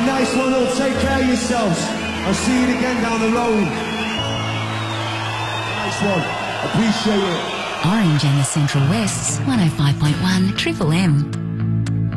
nice one, all. Take care of yourselves. I'll see you again down the road. Nice one. Appreciate it. Orange and the Central West's 105.1 Triple M.